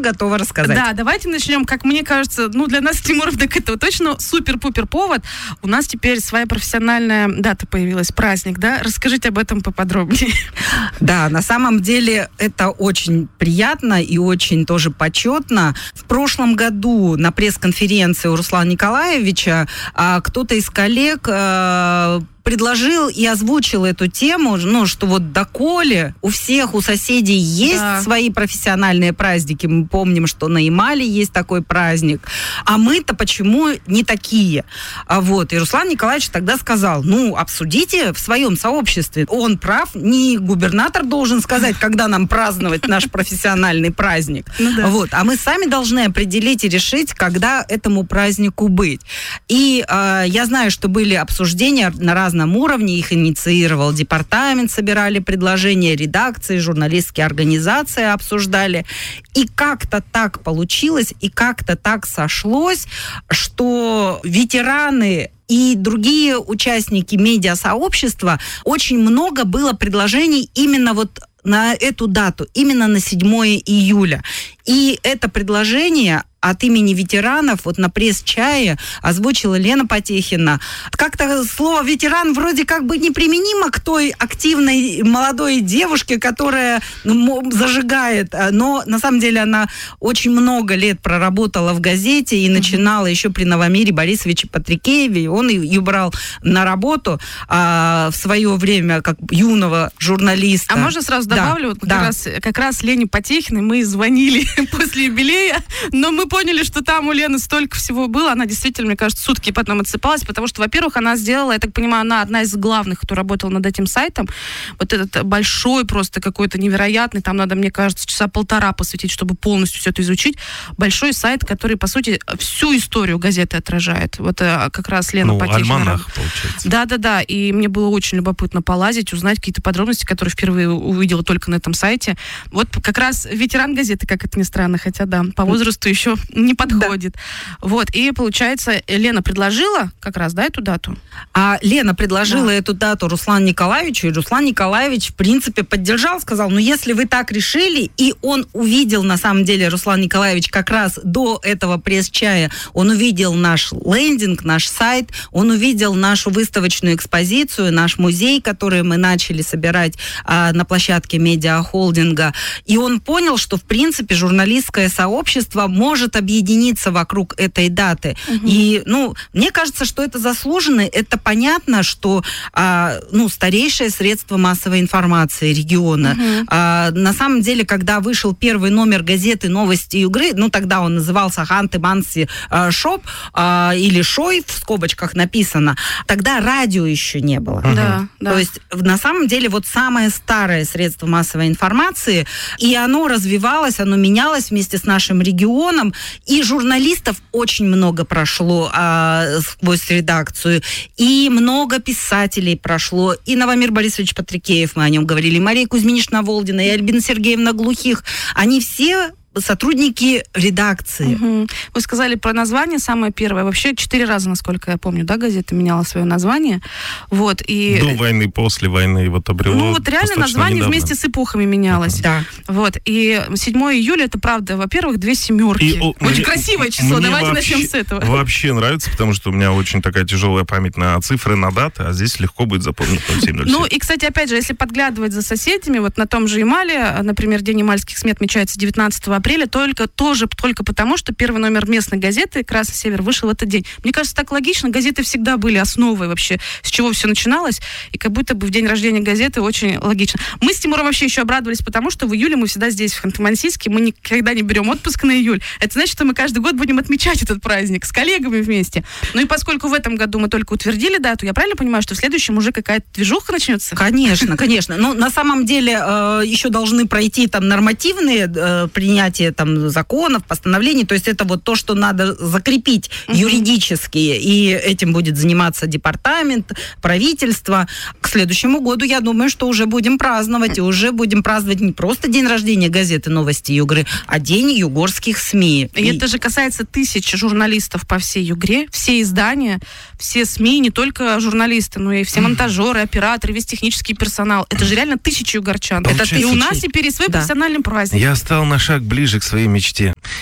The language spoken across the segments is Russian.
готова рассказать. Да, давайте начнем. Как мне кажется, для нас, Тимуров, так это точно супер-пупер повод. У нас теперь своя профессиональная дата появилась, праздник, да? Расскажите об этом поподробнее. Да, на самом деле это очень приятно и очень тоже почетно. В прошлом году на пресс-конференции у Руслана Николаевича кто-то из коллег предложил и озвучил эту тему, что вот доколе у всех, у соседей есть свои профессиональные праздники. Мы помним, что на Ямале есть такой праздник. А мы-то почему не такие? И Руслан Николаевич тогда сказал, обсудите в своем сообществе. Он прав, не губернатор должен сказать, когда нам праздновать наш профессиональный праздник. А мы сами должны определить и решить, когда этому празднику быть. И я знаю, что были обсуждения на разном уровне, их инициировал департамент, собирали предложения, редакции, журналистские организации обсуждали. И как-то так получилось, и как-то так сошлось, что ветераны и другие участники медиасообщества, очень много было предложений именно на эту дату, именно на 7 июля. И это предложение от имени ветеранов на пресс-чае озвучила Лена Потехина. Как-то слово «ветеран» вроде как бы неприменимо к той активной молодой девушке, которая зажигает, но на самом деле она очень много лет проработала в газете и начинала еще при Новомире Борисовиче Патрикееве. Он ее брал на работу в свое время как юного журналиста. А можно сразу добавлю? Как раз Лене Потехиной мы звонили после юбилея, но мы поняли, что там у Лены столько всего было. Она действительно, мне кажется, сутки потом отсыпалась, потому что, во-первых, она сделала, я так понимаю, она одна из главных, кто работал над этим сайтом. Этот большой, просто какой-то невероятный, там надо, мне кажется, часа 1,5 посвятить, чтобы полностью все это изучить. Большой сайт, который, по сути, всю историю газеты отражает. Как раз Лена Потехина. Альманах, получается. Да. И мне было очень любопытно полазить, узнать какие-то подробности, которые впервые увидела только на этом сайте. Как раз ветеран газеты, как это ни странно, хотя, по возрасту еще не подходит. И, получается, Лена предложила как раз, эту дату? А Лена предложила эту дату Руслану Николаевичу, и Руслан Николаевич, в принципе, поддержал, сказал, если вы так решили, и он увидел, на самом деле, Руслан Николаевич как раз до этого пресс-чая, он увидел наш лендинг, наш сайт, он увидел нашу выставочную экспозицию, наш музей, который мы начали собирать на площадке медиахолдинга, и он понял, что, в принципе, журналистское сообщество может объединиться вокруг этой даты. И, мне кажется, что это заслуженно, это понятно, что, старейшее средство массовой информации региона. На самом деле, когда вышел первый номер газеты «Новости Югры», тогда он назывался «Ханты Манси Шоп», или «Шой», в скобочках написано, тогда радио еще не было. То есть, на самом деле, самое старое средство массовой информации, и оно развивалось, оно менялось вместе с нашим регионом, и журналистов очень много прошло сквозь редакцию, и много писателей прошло, и Новомир Борисович Патрикеев, мы о нем говорили, и Мария Кузьминична Волдина, и Альбина Сергеевна Глухих, они все сотрудники редакции. Вы сказали про название самое первое. Вообще 4 раза, насколько я помню, газета меняла свое название. И... До войны, после войны обрело. Реально название недавно. Вместе с эпохами менялось. И 7 июля, это правда, во-первых, 2 семерки. Очень красивое число. Давайте начнем с этого. Вообще нравится, потому что у меня очень такая тяжелая память на цифры, на даты, а здесь легко будет запомнить 0707. И, кстати, опять же, если подглядывать за соседями, на том же Ямале, например, День ямальских СМИ отмечается 19 апреля, только потому, что первый номер местной газеты «Красный Север» вышел в этот день. Мне кажется, так логично. Газеты всегда были основой вообще, с чего все начиналось, и как будто бы в день рождения газеты очень логично. Мы с Тимуром вообще еще обрадовались, потому что в июле мы всегда здесь, в Ханты-Мансийске, мы никогда не берем отпуск на июль. Это значит, что мы каждый год будем отмечать этот праздник с коллегами вместе. И поскольку в этом году мы только утвердили дату, я правильно понимаю, что в следующем уже какая-то движуха начнется? Конечно. На самом деле еще должны пройти нормативные принятия законов, постановлений, то есть это то, что надо закрепить юридически, и этим будет заниматься департамент, правительство. К следующему году, я думаю, что уже будем праздновать, и уже будем праздновать не просто день рождения газеты «Новости Югры», а день югорских СМИ. И это же касается тысяч журналистов по всей Югре, все издания, все СМИ, не только журналисты, но и все монтажеры, операторы, весь технический персонал. Это же реально тысячи югорчан. Это и у нас теперь и свой профессиональный праздник. Я стал на шаг ближе к своей мечте.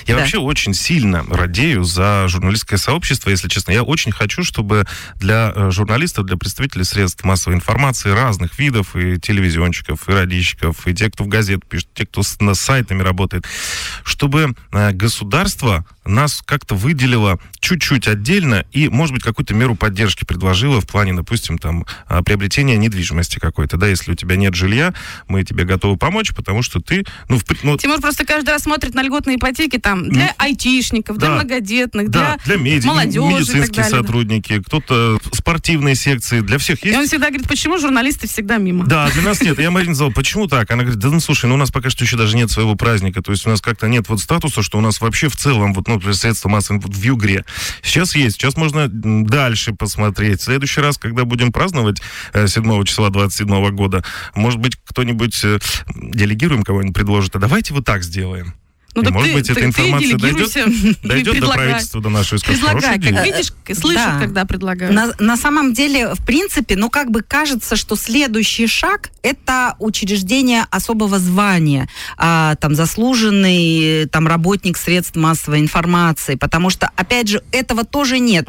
Я вообще очень сильно радею за журналистское сообщество, если честно. Я очень хочу, чтобы для журналистов, для представителей средств массовой информации разных видов, и телевизионщиков, и радищиков, и те, кто в газет пишет, те, кто с сайтами работает, чтобы государство нас как-то выделило чуть-чуть отдельно и, может быть, какую-то меру поддержки предложило в плане, допустим, там, приобретения недвижимости какой-то, да, если у тебя нет жилья, мы тебе готовы помочь, потому что ты, Тимур просто каждый раз смотрит на льготные ипотеки там для айтишников, для многодетных, для молодежи, медицинские сотрудники, кто-то спортивные секции, для всех есть. И он всегда говорит, почему журналисты всегда мимо? Да, для нас нет. Я Марине сказал, почему так? Она говорит, слушай, у нас пока что еще даже нет своего праздника, то есть у нас как-то нет вот статуса, что у нас вообще в целом средства массовой в Югре. Сейчас есть, сейчас можно дальше посмотреть. В следующий раз, когда будем праздновать 7 числа 27 года, может быть, кто-нибудь делегируем, кого-нибудь предложит, а давайте вот так сделаем. Может быть, эта информация дойдет до правительства, до нашего. Предлагай, как видишь, слышат, когда предлагают. На самом деле, в принципе, кажется, что следующий шаг – это учреждение особого звания, заслуженный работник средств массовой информации, потому что, опять же, этого тоже нет.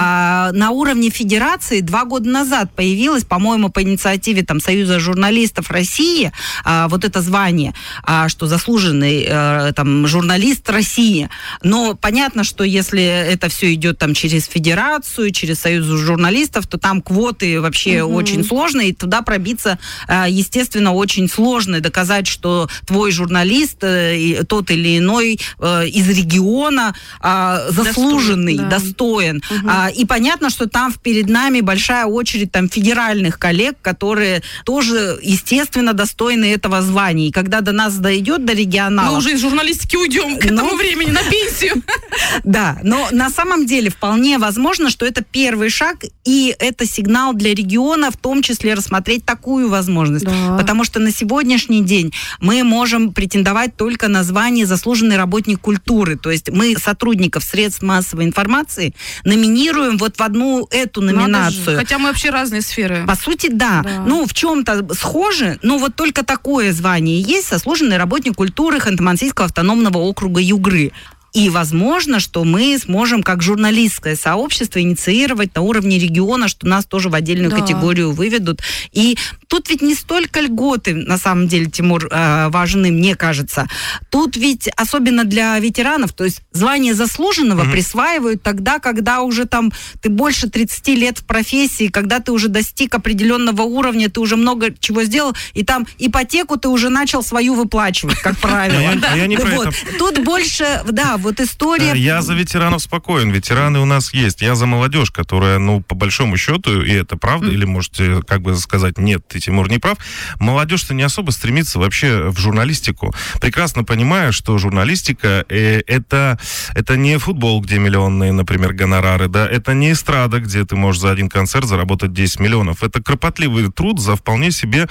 На уровне федерации 2 года назад появилось, по-моему, по инициативе Союза журналистов России, вот это звание, что заслуженный журналист России. Но понятно, что если это все идет через федерацию, через Союз журналистов, то там квоты вообще очень сложные, и туда пробиться, естественно, очень сложно. Доказать, что твой журналист, тот или иной из региона заслуженный, достоин. И понятно, что там перед нами большая очередь федеральных коллег, которые тоже, естественно, достойны этого звания. И когда до нас дойдет, до регионалов... Мы уже из журналистики уйдем к этому времени на пенсию. Да, но на самом деле вполне возможно, что это первый шаг, и это сигнал для региона, в том числе рассмотреть такую возможность. Да. Потому что на сегодняшний день мы можем претендовать только на звание заслуженный работник культуры. То есть мы сотрудников средств массовой информации номинируем вот в одну эту номинацию. Хотя мы вообще разные сферы. По сути, да. В чем-то схожи, но вот только такое звание есть: заслуженный работник культуры Ханты-Мансийского автономного округа Югры. И возможно, что мы сможем, как журналистское сообщество, инициировать на уровне региона, что нас тоже в отдельную категорию выведут. И тут ведь не столько льготы, на самом деле, Тимур, важны, мне кажется. Тут ведь, особенно для ветеранов, то есть звание заслуженного присваивают тогда, когда уже ты больше 30 лет в профессии, когда ты уже достиг определенного уровня, ты уже много чего сделал, и ипотеку ты уже начал свою выплачивать, как правило. Я не про это. Тут больше, вот история... Я за ветеранов спокоен. Ветераны у нас есть. Я за молодежь, которая, по большому счету, и это правда, или можете сказать, нет, ты, Тимур, не прав, молодежь-то не особо стремится вообще в журналистику. Прекрасно понимая, что журналистика это не футбол, где миллионные, например, гонорары, да, это не эстрада, где ты можешь за один концерт заработать 10 миллионов. Это кропотливый труд за вполне себе,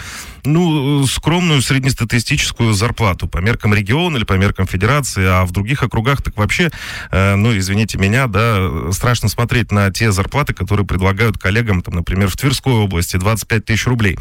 скромную среднестатистическую зарплату по меркам региона или по меркам федерации, а в других округах так вообще, извините меня, страшно смотреть на те зарплаты, которые предлагают коллегам, например, в Тверской области, 25 тысяч рублей.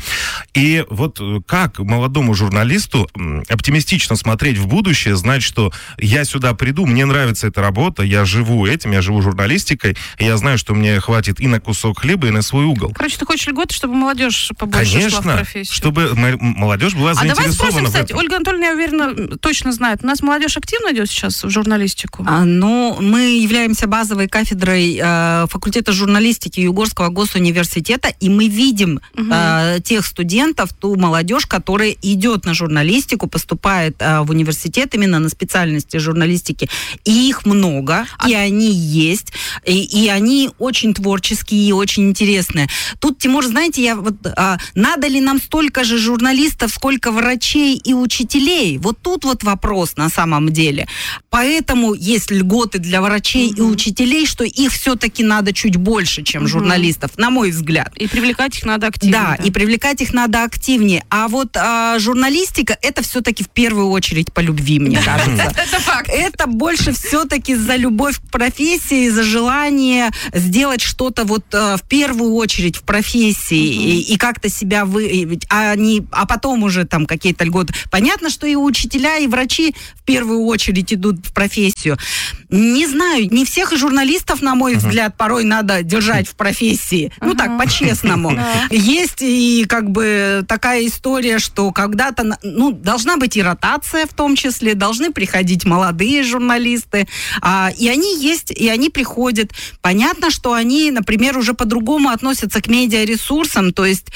И вот как молодому журналисту оптимистично смотреть в будущее, знать, что я сюда приду, мне нравится эта работа, я живу этим, я живу журналистикой, и я знаю, что мне хватит и на кусок хлеба, и на свой угол. Короче, ты хочешь льготы, чтобы молодежь побольше шла в профессию? Конечно, чтобы молодежь была заинтересована. Давай спросим, кстати, Ольга Анатольевна, я уверена, точно знает, у нас молодежь активно идет сейчас в журналистику? Мы являемся базовой кафедрой факультета журналистики Югорского госуниверситета, и мы видим тех студентов, ту молодежь, которая идет на журналистику, поступает в университет именно на специальности журналистики. И их много, и они есть, и они очень творческие и очень интересные. Тут, Тимур, знаете, надо ли нам столько же журналистов, сколько врачей и учителей? Вот тут вопрос на самом деле. Поэтому есть льготы для врачей и учителей, что их все-таки надо чуть больше, чем журналистов, на мой взгляд. И привлекать их надо активно. Да, и привлекать читать их надо активнее. А вот журналистика, это все-таки в первую очередь по любви, мне кажется. Это факт. Это больше все-таки за любовь к профессии, за желание сделать что-то вот в первую очередь в профессии и как-то себя выявить, а потом уже там какие-то льготы. Понятно, что и учителя, и врачи в первую очередь идут в профессию. Не знаю, не всех журналистов, на мой взгляд, порой надо держать в профессии. Ну так, по-честному. Есть и как бы такая история, что когда-то, должна быть и ротация в том числе, должны приходить молодые журналисты, и они есть, и они приходят. Понятно, что они, например, уже по-другому относятся к медиаресурсам, то есть,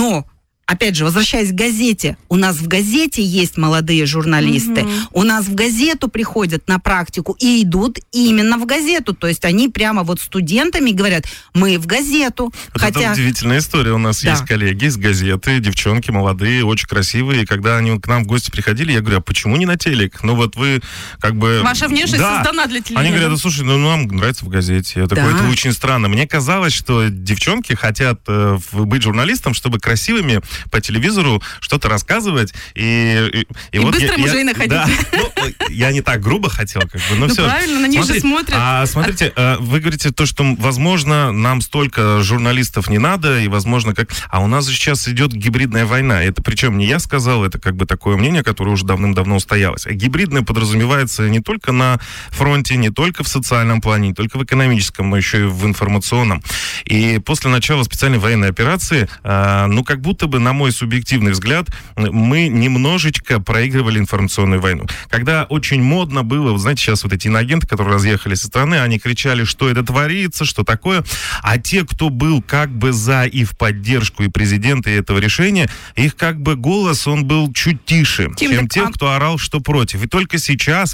опять же, возвращаясь к газете, у нас в газете есть молодые журналисты, у нас в газету приходят на практику и идут именно в газету, то есть они прямо вот студентами говорят, мы в газету. Это удивительная история, у нас есть коллеги из газеты, девчонки молодые, очень красивые, и когда они к нам в гости приходили, я говорю, а почему не на телек? Вот вы как бы... Ваша внешность создана для телевидения. Они говорят, слушай, нам нравится в газете. Я такой, это очень странно. Мне казалось, что девчонки хотят быть журналистом, чтобы красивыми по телевизору что-то рассказывать и вот быстро мужей находить. Да, я не так грубо хотел, но все. Правильно, на них же смотрят. Смотрите, вы говорите то, что, возможно, нам столько журналистов не надо, и, возможно, а у нас же сейчас идет гибридная война. Это причем не я сказал, это как бы такое мнение, которое уже давным-давно устоялось. А гибридная подразумевается не только на фронте, не только в социальном плане, не только в экономическом, но еще и в информационном. И после начала специальной военной операции, как будто бы, на мой субъективный взгляд, мы немножечко проигрывали информационную войну. Когда очень модно было, знаете, сейчас вот эти иноагенты, которые разъехали со страны, они кричали, что это творится, что такое, а те, кто был как бы за и в поддержку и президента, и этого решения, их как бы голос, он был чуть тише, чем тех, кто орал, что против. И только сейчас,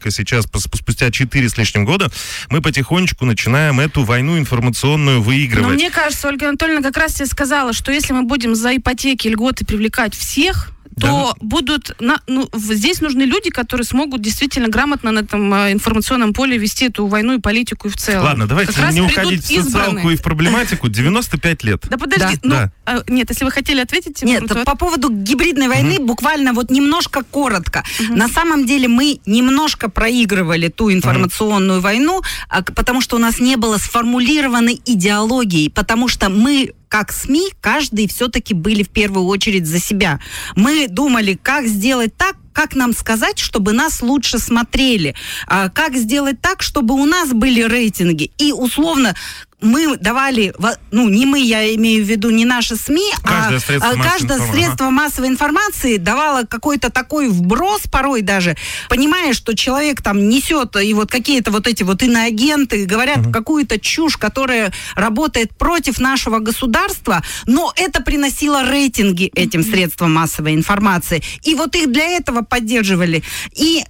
спустя 4 с лишним года, мы потихонечку начинаем эту войну информационную выигрывать. Но мне кажется, Ольга Анатольевна как раз тебе сказала, что если мы будем за ипотеки, льготы привлекать всех, то будут... здесь нужны люди, которые смогут действительно грамотно на этом информационном поле вести эту войну и политику и в целом. Ладно, давайте не уходить в социалку и в проблематику. 95 лет. Да подожди, нет, если вы хотели ответить... Нет, по поводу гибридной войны буквально вот немножко коротко. На самом деле мы немножко проигрывали ту информационную войну, потому что у нас не было сформулированной идеологии, потому что мы как СМИ, каждый все-таки были в первую очередь за себя. Мы думали, как сделать так, как нам сказать, чтобы нас лучше смотрели, как сделать так, чтобы у нас были рейтинги. И условно мы давали, не мы, я имею в виду не наши СМИ, каждое средство массовой информации давало какой-то такой вброс порой даже, понимая, что человек там несет, и вот какие-то вот эти вот иноагенты говорят какую-то чушь, которая работает против нашего государства, но это приносило рейтинги этим средствам массовой информации. И вот их для этого поддерживали. И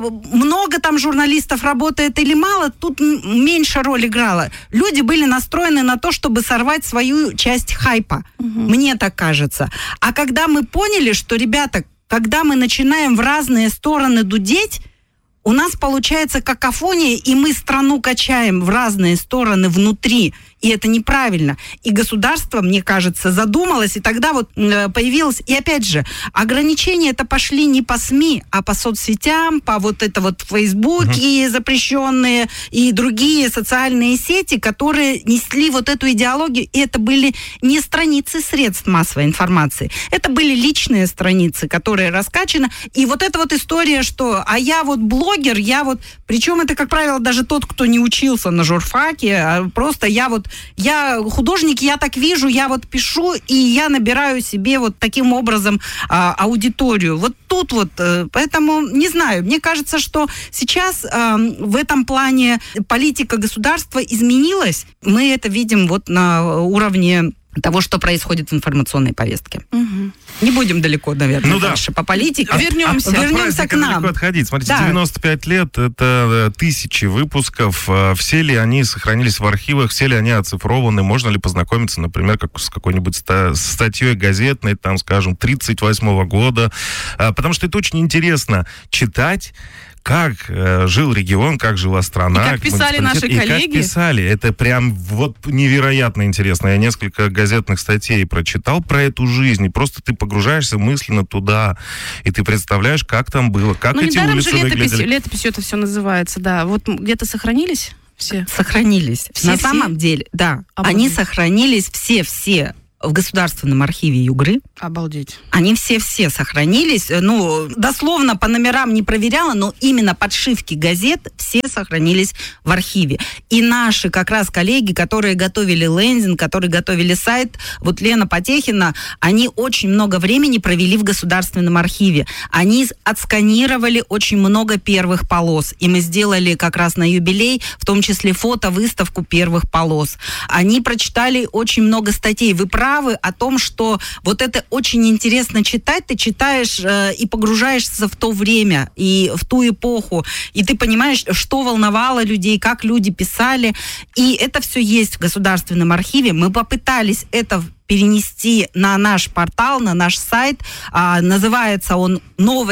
много там журналистов работает или мало, тут меньше роль играла. Люди были настроены на то, чтобы сорвать свою часть хайпа. Мне так кажется. А когда мы поняли, что, ребята, когда мы начинаем в разные стороны дудеть, у нас получается какофония, и мы страну качаем в разные стороны внутри. И это неправильно. И государство, мне кажется, задумалось, и тогда вот появилось... И опять же, ограничения-то пошли не по СМИ, а по соцсетям, по вот это вот Фейсбуке запрещенные и другие социальные сети, которые несли вот эту идеологию. И это были не страницы средств массовой информации. Это были личные страницы, которые раскачаны. И вот эта вот история, что а я вот блогер, я вот... Причем это, как правило, даже тот, кто не учился на журфаке, а просто я художник, я так вижу, я вот пишу, и я набираю себе вот таким образом аудиторию. Вот тут вот, поэтому, не знаю, мне кажется, что сейчас в этом плане политика государства изменилась. Мы это видим вот на уровне того, что происходит в информационной повестке. Не будем далеко, наверное, дальше по политике. Вернемся к нам. Далеко отходить. Смотрите, 95 лет, это тысячи выпусков. Все ли они сохранились в архивах, все ли они оцифрованы? Можно ли познакомиться, например, с какой-нибудь статьей газетной, там, скажем, 38 года? Потому что это очень интересно читать, как жил регион, как жила страна. И как писали наши коллеги. И как писали. Это прям вот невероятно интересно. Я несколько газетных статей прочитал про эту жизнь, и просто ты погружаешься мысленно туда, и ты представляешь, как там было, как эти улицы выглядели. Летописью это все называется, да. Вот где-то сохранились все? Сохранились. На самом деле, да. Обалдеть. Они сохранились все в Государственном архиве Югры. Обалдеть. Они все сохранились. Ну, дословно по номерам не проверяла, но именно подшивки газет все сохранились в архиве. И наши как раз коллеги, которые готовили лендинг, которые готовили сайт, вот Лена Потехина, они очень много времени провели в Государственном архиве. Они отсканировали очень много первых полос. И мы сделали как раз на юбилей, в том числе фото-выставку первых полос. Они прочитали очень много статей. Вы правы о том, что вот это очень интересно читать. Ты читаешь и погружаешься в то время и в ту эпоху, и ты понимаешь, что волновало людей, как люди писали. И это все есть в Государственном архиве. Мы попытались это перенести на наш портал, на наш сайт. Называется он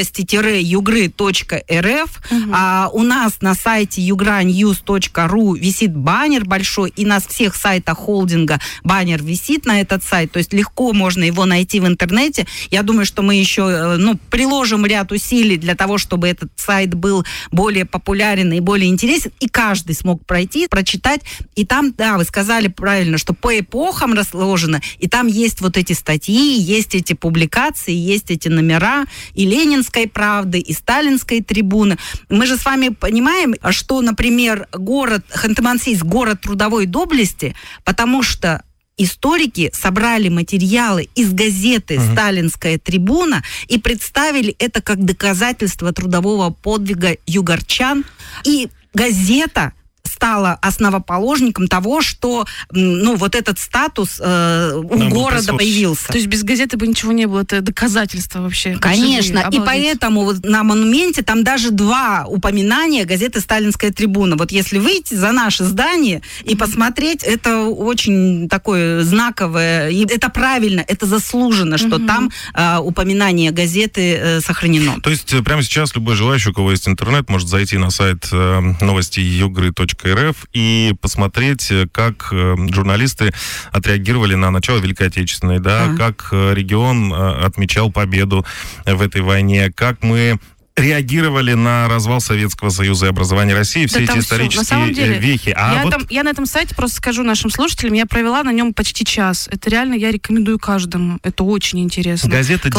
новости-югры.рф. У нас на сайте yugranews.ru висит баннер большой, и на всех сайтах холдинга баннер висит на этот сайт. То есть легко можно его найти в интернете. Я думаю, что мы еще приложим ряд усилий для того, чтобы этот сайт был более популярен и более интересен, и каждый смог пройти, прочитать. И там, да, вы сказали правильно, что по эпохам расложено, и там есть вот эти статьи, есть эти публикации, есть эти номера и Ленинской правды, и Сталинской трибуны. Мы же с вами понимаем, что, например, город Ханты-Мансийск, город трудовой доблести, потому что историки собрали материалы из газеты «Сталинская трибуна» и представили это как доказательство трудового подвига югорчан. И газета стала основоположником того, что вот этот статус у города появился. То есть без газеты бы ничего не было, это доказательство вообще. Конечно, и поэтому вот на монументе там даже 2 упоминания газеты «Сталинская трибуна». Вот если выйти за наше здание и посмотреть, это очень такое знаковое, и это правильно, это заслуженно, что там упоминание газеты сохранено. То есть прямо сейчас любой желающий, у кого есть интернет, может зайти на сайт новости-югры.рф и посмотреть, как журналисты отреагировали на начало Великой Отечественной, да, как регион отмечал победу в этой войне, как мы реагировали на развал Советского Союза и образование России, все эти исторические вехи. Я на этом сайте просто скажу нашим слушателям, я провела на нем почти час. Это реально я рекомендую каждому. Это очень интересно. Газета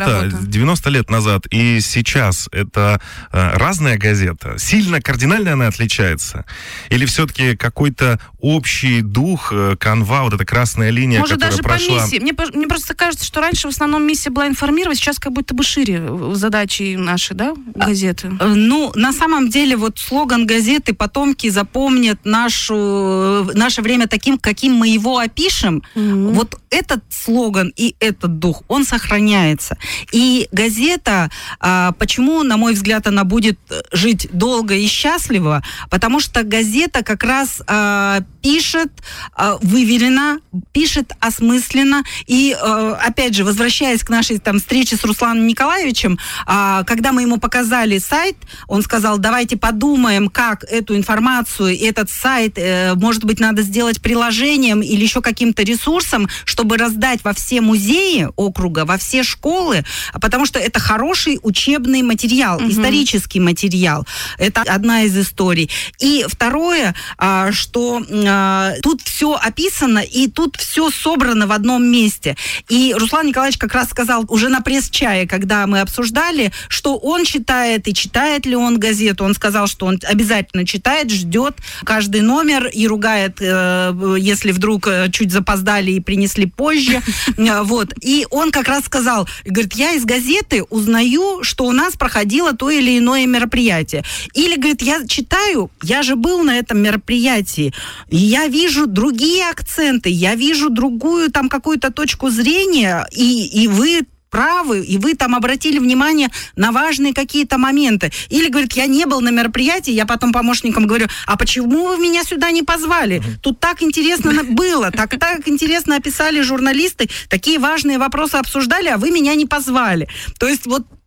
90 лет назад и сейчас это разная газета. Сильно, кардинально она отличается? Или все-таки какой-то общий дух, канва, вот эта красная линия, может, которая даже прошла? По миссии. Мне просто кажется, что раньше в основном миссия была информировать, сейчас как будто бы шире задачи наши, да, газеты? На самом деле, вот слоган газеты «Потомки запомнят наше время таким, каким мы его опишем». Вот этот слоган и этот дух, он сохраняется. И газета, почему, на мой взгляд, она будет жить долго и счастливо? Потому что газета как раз пишет выверенно, пишет осмысленно. И, опять же, возвращаясь к нашей встрече с Русланом Николаевичем, когда мы ему показали сайт, он сказал, давайте подумаем, как эту информацию, этот сайт, может быть, надо сделать приложением или еще каким-то ресурсом, чтобы раздать во все музеи округа, во все школы, потому что это хороший учебный материал, исторический материал. Это одна из историй. И второе, что тут все описано, и тут все собрано в одном месте. И Руслан Николаевич как раз сказал уже на пресс-чае, когда мы обсуждали, что он читает, и читает ли он газету. Он сказал, что он обязательно читает, ждет каждый номер и ругает, если вдруг чуть запоздали и принесли позже. Вот. И он как раз сказал, говорит, я из газеты узнаю, что у нас проходило то или иное мероприятие. Или, говорит, я читаю, я же был на этом мероприятии, и я вижу другие акценты, я вижу другую там какую-то точку зрения, и вы правы, и вы там обратили внимание на важные какие-то моменты. Или, говорит, я не был на мероприятии, я потом помощникам говорю, а почему вы меня сюда не позвали? Тут так интересно было, так интересно описали журналисты, такие важные вопросы обсуждали, а вы меня не позвали. То есть вот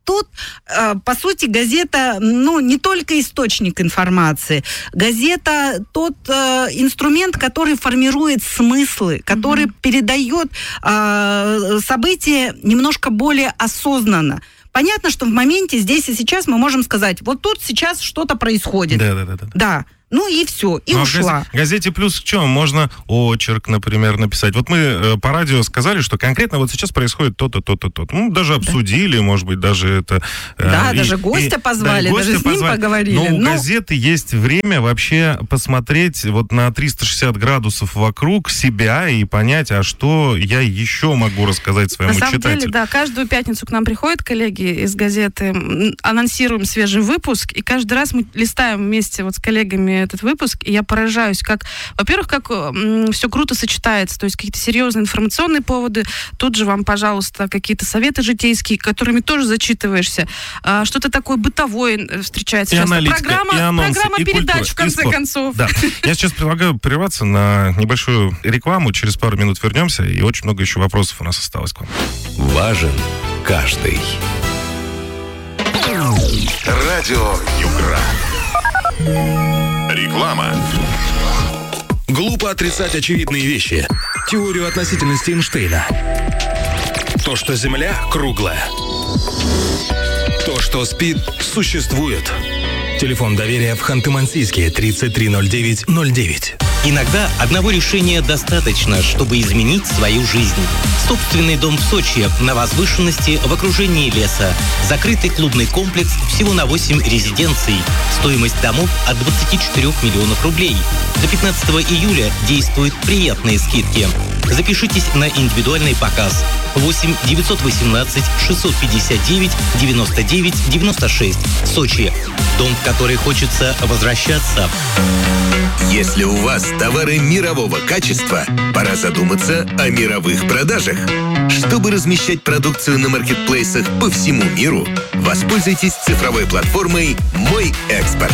тут, по сути, газета, не только источник информации. Газета тот инструмент, который формирует смыслы, который передает события немножко более осознанно. Понятно, что в моменте, здесь и сейчас мы можем сказать, вот тут сейчас что-то происходит. Да. И все, и ушла. В газете «Плюс» в чем? Можно очерк, например, написать. Вот мы по радио сказали, что конкретно вот сейчас происходит то-то, то-то, то-то. Даже обсудили, может быть, даже это... даже гостя позвали, даже с ним поговорили. Но у газеты есть время вообще посмотреть вот на 360 градусов вокруг себя и понять, а что я еще могу рассказать своему читателю. На самом деле, да, каждую пятницу к нам приходят коллеги из газеты, анонсируем свежий выпуск, и каждый раз мы листаем вместе вот с коллегами этот выпуск, и я поражаюсь, во-первых, как все круто сочетается, то есть какие-то серьезные информационные поводы, тут же вам, пожалуйста, какие-то советы житейские, которыми тоже зачитываешься, что-то такое бытовое встречается часто. Программа передач, в конце концов. Да. Я сейчас предлагаю прерваться на небольшую рекламу, через пару минут вернемся, и очень много еще вопросов у нас осталось к вам. Важен каждый. Радио Югра. Реклама. Глупо отрицать очевидные вещи. Теорию относительности Эйнштейна. То, что Земля круглая. То, что спит, существует. Телефон доверия в Ханты-Мансийске 330909. Иногда одного решения достаточно, чтобы изменить свою жизнь. Собственный дом в Сочи на возвышенности в окружении леса. Закрытый клубный комплекс всего на 8 резиденций. Стоимость домов от 24 миллионов рублей. До 15 июля действуют приятные скидки. Запишитесь на индивидуальный показ. 8 918 659 99 96. Сочи. Дом, в который хочется возвращаться. Если у вас товары мирового качества, пора задуматься о мировых продажах. Чтобы размещать продукцию на маркетплейсах по всему миру, воспользуйтесь цифровой платформой «Мой экспорт».